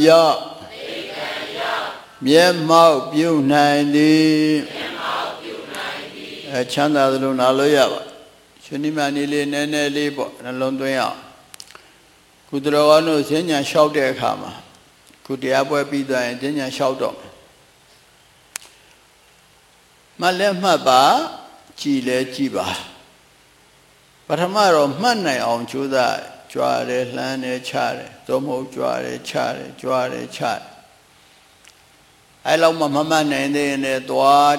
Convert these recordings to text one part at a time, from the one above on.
Yo Miên mau biểu này đi Chanda lu na lo ya ba Chuni ma ni le ne ne le po na long twin ya Ku tro wa no sin nya shao de kha ma Ku tia pwe pi twa yin sin nya shao taw Ma le mat ba ji le ji ba Pathama ro mat nai aung chu da jwa de hlan de cha de tho mo jwa de cha de jwa de cha de Ai lâu mà mama này này toa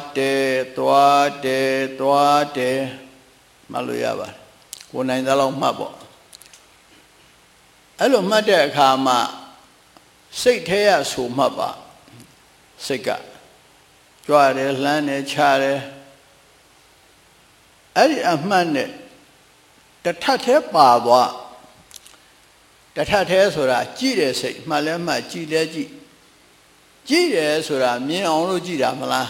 de mà lui à bà cô này đã lâu mà bỏ ai lúc mà để khá mà xây thế à số mà bà xây cả cho để lan để cha để ai à mà này đã thắt thế bà bà đã thắt thế rồi là chỉ để xây mà lấy mà chỉ để chỉ Ji re sura miên aung lo ji da ma la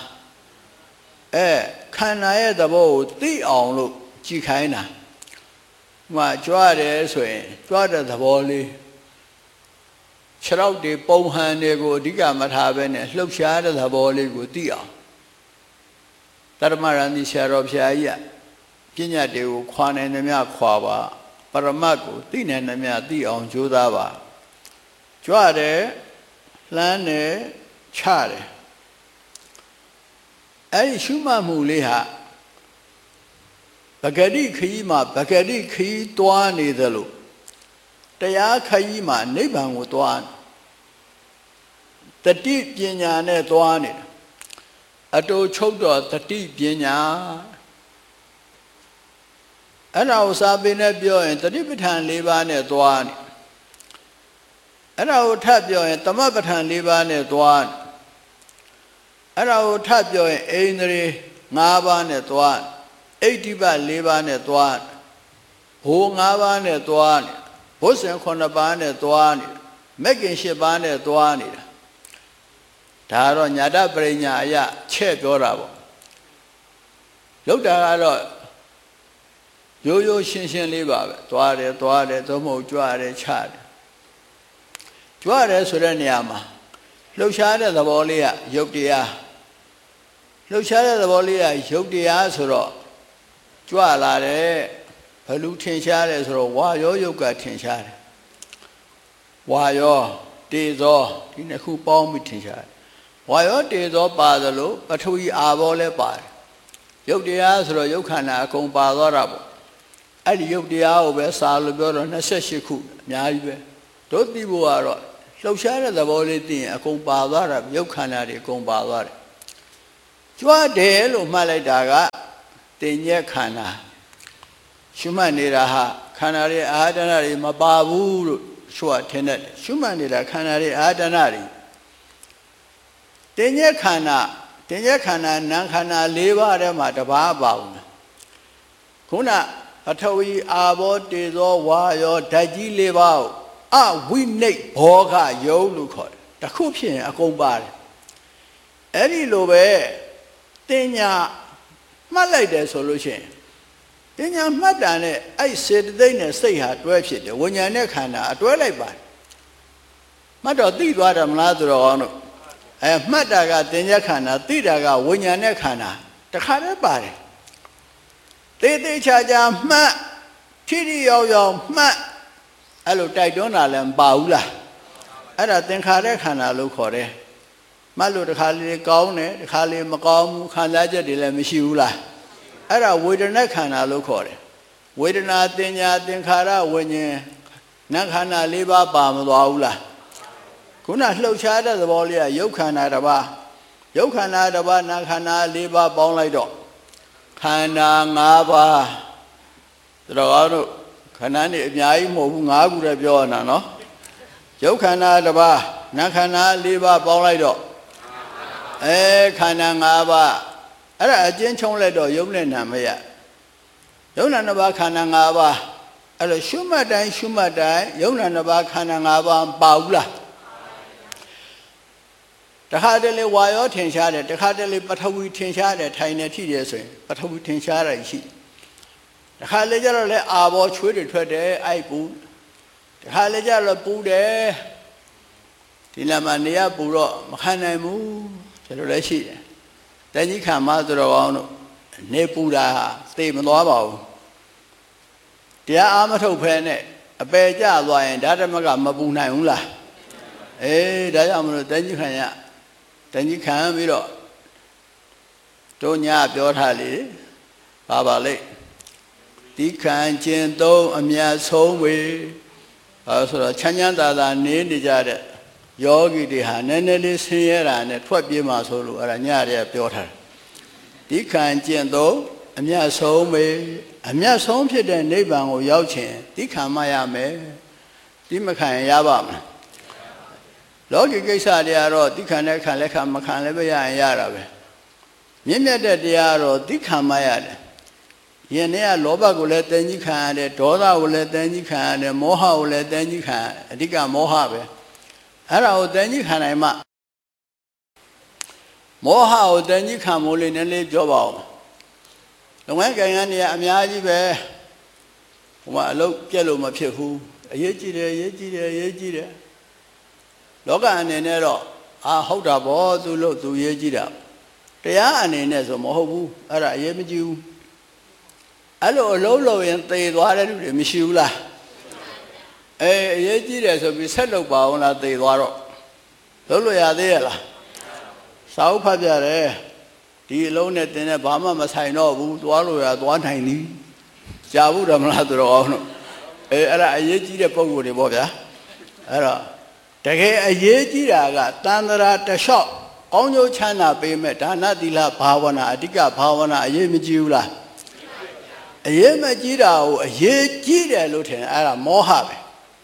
khan na ye da bo ti aung lo ji khai na ma jwa de so yin jwa de da bo le chrauk de pong han de ko adhika ma tha be ne hluk sha de da bo le ko ti aung Dharma Randi Sya ro phya ji ya pnya de ko khwa nai na mya khwa ba paramat ko ti nai na mya ti aung jo da ba jwa de hlan de cha de ai shu ma mu le ha Bhagati khi ma Bhagati khi twa ne da lo taya khi ma nibbān ko twa tati pnya ne twa ne ato chok do tati pnya ai da ko sa pe ne pyo yin tati pathan 4 ပါးne twa ne ai da ko that pyo yin tama pathan 4 ပါးne twa ne ai da ko that pyo yin Aindri 5 ပါးne twa Aitipa 4 ပါးne twa Bho 5 ပါးne twa ne Bhosin 7 ပါးne twa ne Mekkin 8 ပါးne twa ne Da ro Nyata Parinya aya chet pyo da po Luk da ka ro Yo yo shin shin le ba be twa de tho mo jwa de cha de Jwa de so de neya ma Hluk sha de thabo le ya yuk taya Hluk sha de thabo le ya yuk taya so ro Jwa la de Bhalu thin sha de so ro wa yo yuk ka thin sha de Wa yo te zo di ne khu paung mi thin sha de Wa yo te zo pa da lo Pathwi a bo le pa de Yuk taya so ro yuk khana akong pa twa da po Ai di yuk taya ko be sa lo pyo ro 28 khu a mya ji be Do ti bo a ro Hluk sha de thabo le ti yin akong pa twa da yuk khana de akong pa twa de Jwa de lo mat lai da ka Tin nyet khana Shu mat neda ha khana de ahadana de ma pa bu lo shwa thin dat de Shu mat neda khana de ahadana de Tin nyet khana nan khana 4 ပါးထဲမှာတပါးပါဘူးခုနပထဝီအာဘောတေဇောဝါယောဓာတ်ကြီး 4 ပါးကိုအဝိနိတ်ဘောဂယုံလို့ခေါ်တယ်တခုဖြစ်ရင်အကုန်ပါတယ်အဲ့ဒီလိုပဲတင်ညာမှတ်လိုက်တယ်ဆိုလို့ရှိရင်တင်ညာမှတ်တာနဲ့အဲ့စေတသိက်နဲ့စိတ်ဟာတွဲဖြစ်တယ်ဝိညာဉ်နဲ့ခန္ဓာအတွဲလိုက်ပါတယ်မှတ်တော့သိသွားတယ်မလားဆိုတော့တို့မှတ်တာကတင်ညာခန္ဓာသိတာကဝိညာဉ်နဲ့ခန္ဓာတခါတည်းပါတယ်တေတေချာချာမှတ်ထိထိရောက်ရောက်မှတ်အဲ့လိုတိုက်တွန်းတာလည်းမပါဘူးလားအဲ့ဒါသင်္ခါရခန္ဓာလို့ခေါ်တယ်မှတ်လို့တစ်ခါလေကောင်းတယ်တစ်ခါလေမကောင်းဘူးခံစားချက်တွေလည်းမရှိဘူးလားအဲ့ဒါဝေဒနာခန္ဓာလို့ခေါ်တယ်ဝေဒနာတင်ညာသင်္ခါရဝိညာဉ်နတ်ခန္ဓာ 4 ပါးပါမသွားဘူးလားခုနလှုပ်ရှားတဲ့သဘောလေးကရုပ်ခန္ဓာတစ်ပါးရုပ်ခန္ဓာတစ်ပါးနတ်ခန္ဓာ 4 ပါးပေါင်းလိုက်တော့ခန္ဓာ 5 ပါးတော်တို့ခန္ဓာနေအများကြီးမဟုတ်ဘူး 5 ခုတည်းပြောရတာနော်ရုပ်ခန္ဓာတစ်ပါးနတ်ခန္ဓာ 4 ပါးပေါင်းလိုက်တော့ခန္ဓာ 5 ပါးအဲ့ဒါအကျဉ်းချုံးလိုက်တော့ယုံနဲ့နာမရယုံနာ 2 ပါးခန္ဓာ 5 ပါးအဲ့လိုရှုမှတ်တိုင်းယုံနာ 2 ပါးခန္ဓာ 5 ပါးပါဘူးလားတခါတလေဝါရောထင်ရှားတယ်တခါတလေပထဝီထင်ရှားတယ်ထိုင်နေထိတယ်ဆိုရင်ပထဝီထင်ရှားတာရှိတခါလေကျတော့လေအာဘောချွေးတွေထွက်တယ်အိုက်ပူတခါလေကျတော့ပူတယ်ဒီလမှာနေရပူတော့မခံနိုင်ဘူးဆိုလိုလည်းရှိတယ်တန်ကြီးခံမဆိုတော့ကောင်းတို့နေပူတာသိမသွားပါဘူးတရားအားမထုတ်ဖဲနဲ့အပယ်ကျသွားရင်ဓာတမကမပူနိုင်ဘူးလားဒါကြောင့်မလို့တန်ကြီးခံရတန်ကြီးခံပြီးတော့တို့ညပြောထားလေပါလေဒီခံခြင်းသုံးအမြတ်ဆုံးဝေဆိုတော့ချမ်းချမ်းသာသာနေနေကြတဲ့ယောဂီတွေဟာနည်းနည်းလေးဆင်းရဲတာနဲ့ထွက်ပြေးမှဆိုလို့အဲ့ဒါညရဲပြောထားတယ်ဒီခံခြင်းသုံးအမြတ်ဆုံးဝေအမြတ်ဆုံးဖြစ်တဲ့နိဗ္ဗာန်ကိုရောက်ခြင်းဒီခံမှရမယ်ဒီမခံရပါမလားလောကီကိစ္စတွေကတော့ဒီခံတဲ့ခံလက်ခံမခံလည်းပဲရရင်ရတာပဲမြင့်မြတ်တဲ့တရားတော့ဒီခံမှရတယ်ယင်နဲ့ကလောဘကိုလည်းတန်ကြီးခံရတယ်ဒေါသကိုလည်းတန်ကြီးခံရတယ်မောဟကိုလည်းတန်ကြီးခံအဓိကမောဟပဲအဲ့ဒါကိုတန်ကြီးခံနိုင်မှမောဟကိုတန်ကြီးခံမို့လေးနည်းလေးပြောပါဦးလုပ်ငန်းကိုင်ကနေအများကြီးပဲဟိုမှာအလုပ်ပြက်လို့မဖြစ်ဘူးအရေးကြီးတယ်လောကအနေနဲ့တော့ဟုတ်တာဗောသူလို့သူရေးကြည့်တာတရားအနေနဲ့ဆိုမဟုတ်ဘူးအဲ့ဒါအရေးမကြီးဘူးအဲ့လိုအလုံးလုံးရင်သေသွားတဲ့လူတွေမရှိဘူးလားအရေးကြီးတယ်ဆိုပြီးဆက်လုပ်ပါအောင်လားသေသွားတော့လုပ်လို့ရသေးရဲ့လားစာအုပ်ဖတ်ပြတယ်ဒီအလုံးနဲ့တင်တဲ့ဘာမှမဆိုင်တော့ဘူးသွားလို့ရသွားနိုင်သည်ကြာဘူးတယ်မလားသူတော်အောင်တို့အဲ့ဒါအရေးကြီးတဲ့ပုံကိုယ်တွေပေါ့ဗျာအဲ့တော့တကယ်အရေးကြီးတာကတန်ត្រာတလျှောက်ကောင်းကျိုးချမ်းသာပေးမဲ့ဒါနသီလဘာဝနာအဓိကဘာဝနာအရေးမကြီးဘူးလားအရေးမကြီးတာကိုအရေးကြီးတယ်လို့ထင်အဲ့ဒါမောဟပဲ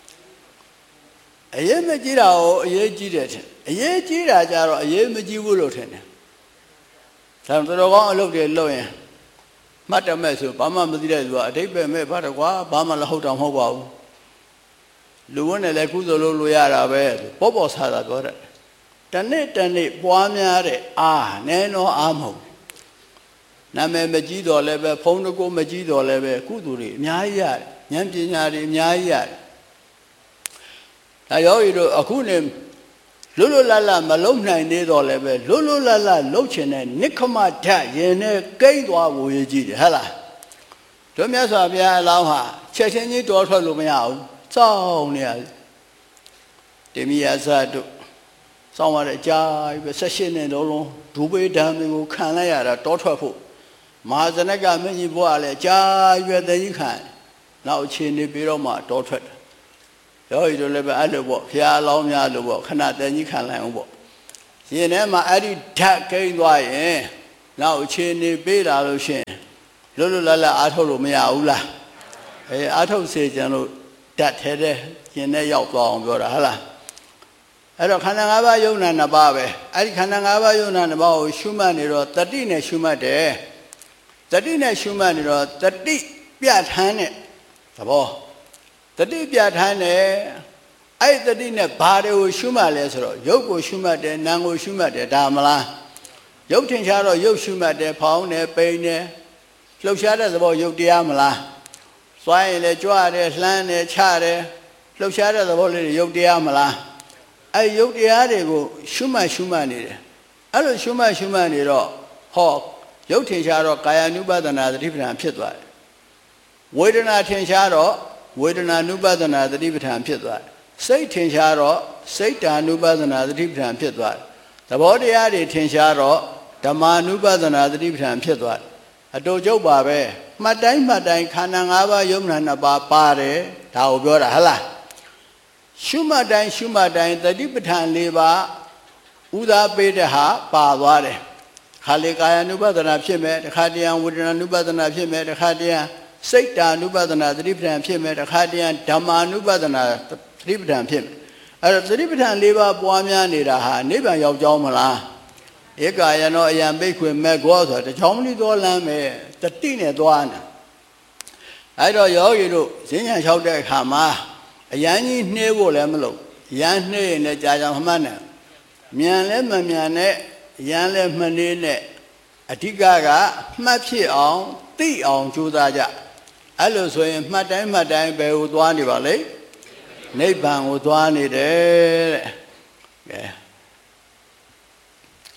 အရေးမကြီးတာကိုအရေးကြီးတယ်ထင်အရေးကြီးတာကြတော့အရေးမကြီးဘူးလို့ထင်တယ်ဒါတော်ကောင်းအလုပ်တွေလုပ်ရင်မှတ်တမဲ့ဆိုဘာမှမသိတဲ့လူကအဓိပ္ပာယ်မဲ့ဘာတကွာဘာမှလည်းဟုတ်တော့မဟုတ်ပါဘူးလူဝန်းနဲ့လည်းကုသိုလ်လုပ်လို့ရတာပဲပေါ့ဆာတာပြောတယ်တနေ့ပွားများတဲ့နည်းတော့အားမဟုတ်နာမည်မကြီးတော့လည်းပဲဖုံးတကိုမကြီးတော့လည်းပဲကုသိုလ်တွေအများကြီးရတယ်ဉာဏ်ပညာတွေအများကြီးရတယ်ဒါယောဂီတို့အခုနေလွတ်လပ်မလုံနိုင်သေးတော့လည်းပဲလွတ်လပ်လုံချင်တဲ့နိခမဓာတ်ရင်နဲ့ကိန်းသွားဖို့ရည်ကြီးတယ်ဟဲ့လားတို့မြတ်စွာဘုရားအလောင်းဟာချက်ချင်းကြီးတော်ထွက်လို့မရဘူးစောင်းနေရတေမိယဇတို့စောင်းရတဲ့အကြာကြီးပဲ18နှစ်လုံးဒူပေဓာမင်ကိုခံလိုက်ရတာတောထွက်ဖို့မဟာဇနကမင်းကြီးဘုရားလည်းအကြာကြီးပဲတည်ခံနောက်အချိန်နေပြီးတော့မှတောထွက်တယ်ယောဂီတို့လည်းပဲအဲ့လိုပေါ့ဘုရားအလောင်းများလို့ပေါ့ခဏတည်ခံလိုက်အောင်ပေါ့ရင်ထဲမှာအဲ့ဒီဓာတ်ကိန်းသွားရင်နောက်အချိန်နေပေးလာလို့ရှိရင်လွတ်လပ်အားထုတ်လို့မရဘူးလားအားထုတ်စေချင်လို့ဓာတ်ထဲတဲ့ရင်ထဲရောက်သွားအောင်ပြောတာဟုတ်လားအဲ့တော့ခန္ဓာ၅ပါးယုံနာ၅ပါးပဲအဲ့ဒီခန္ဓာ၅ပါးယုံနာ၅ပါးကိုရှုမှတ်နေတော့တတိနဲ့ရှုမှတ်တယ်တတိနဲ့ရှုမှတ်နေတော့တတိပြဋ္ဌာန်းတဲ့သဘောတတိပြဋ္ဌာန်းတယ်အဲ့တတိနဲ့ဘာတွေကိုရှုမှတ်လဲဆိုတော့ရုပ်ကိုရှုမှတ်တယ်နာမ်ကိုရှုမှတ်တယ်ဒါမလားရုပ်ထင်ရှားတော့ရုပ်ရှုမှတ်တယ်ဖောင်းတယ်ပိန်တယ်လှုပ်ရှားတဲ့သဘောရုပ်တရားမလားစွာရင်လည်းကြွတယ်လှမ်းတယ်ချတယ်လှုပ်ရှားတဲ့သဘောလေးတွေရုပ်တရားမလားအဲ့ရုပ်တရားတွေကိုရှုမှတ်နေတယ်အဲ့လိုရှုမှတ်နေတော့ရုပ်ထင်ရှားတော့ကာယ ानु ပဒနာသတိပဋ္ဌာန်ဖြစ်သွားတယ်ဝေဒနာထင်ရှားတော့ဝေဒနာ ानु ပဒနာသတိပဋ္ဌာန်ဖြစ်သွားတယ်စိတ်ထင်ရှားတော့စိတ်တာ ानु ပဒနာသတိပဋ္ဌာန်ဖြစ်သွားတယ်သဘောတရားတွေထင်ရှားတော့ဓမ္မာ ानु ပဒနာသတိပဋ္ဌာန်ဖြစ်သွားတယ်အတူကျုပ်ပါပဲမှတ်တိုင်းခန္ဓာ၅ပါးယုံနာ2ပါးပါတယ်ဒါကိုပြောတာဟလားရှုမှတ်တိုင်းသတိပဋ္ဌာန်၄ပါးဥသာပေးတဲ့ဟာပါသွားတယ်ခါလေကာယ ानु ပဒနာဖြစ်မယ်တခါတည်းဝေဒနာ ानु ပဒနာဖြစ်မယ်တခါတည်းစိတ်တာ ानु ပဒနာသတိပဋ္ဌာန်ဖြစ်မယ်တခါတည်းဓမ္မာ ानु ပဒနာသတိပဋ္ဌာန်ဖြစ်မယ်အဲ့တော့သတိပဋ္ဌာန်၄ပါးပွားများနေတာဟာနိဗ္ဗာန်ရောက်ကြောင်းမလားဧကာယနောအယံဘိက္ခွေမေကောဆိုတာတချောင်းမလီတော်လမ်းပဲတတိနဲ့သွားနေအဲ့တော့ယောဂီတို့ဈဉ္ညာလျှောက်တဲ့အခါမှာအယံကြီးနှဲဖို့လည်းမလုပ်ရန်နှဲရင်လည်းကြာကြာမှတ်နေမြန်လည်းမမြန်နဲ့ရန်လည်းမနေနဲ့အဓိကမှတ်ဖြစ်အောင်သိအောင်ကြိုးစားကြအဲ့လိုဆိုရင်မှတ်တိုင်းဘယ်ကိုသွားနေပါလဲနိဗ္ဗာန်ကိုသွားနေတယ်တဲ့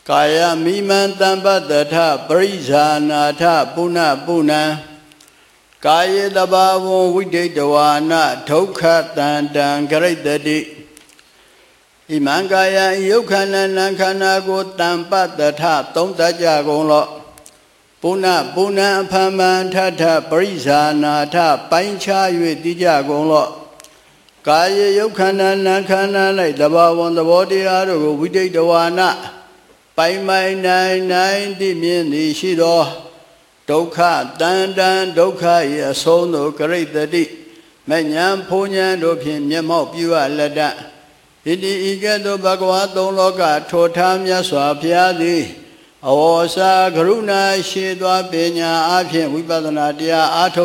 ကာယမိမံတံပတ္တထပရိဇာနာထပုဏ္ဏပုဏ္ဏကာယေတဘာဝံဝိဒိတဝါနဒုက္ခတန္တံဂရိတတိဣမံကာယယုတ်ခန္ဓာနာခန္ဓာကိုတံပတ္တထသုံးတတ်ကြကုန်လော့ပုဏ္ဏပုဏ္ဏအဖမံထထပရိဇာနာထပိုင်းခြား၍တည်ကြကုန်လော့ကာယေယုတ်ခန္ဓာနာခန္ဓာ၌တဘာဝံသဘောတရားတို့ကိုဝိဒိတဝါနပိုင်မိုင်နိုင်သိမြင်သည်ရှိသောဒုက္ခတန်တန်ဒုက္ခ၏အဆုံးသို့ဂရိတတိမဉ္ဇဉ်ဖုန်ဉ္ဇဉ်တို့ဖြင့်မျက်မှောက်ပြုအပ်လက်တဣတိဤကဲ့သို့ဘဂဝါသုံးလောကထိုထားမြတ်စွာဘုရားသည်အဝေါစာကရုဏာရှိသောပညာအဖြင့်ဝိပဿနာတရားအားထုတ်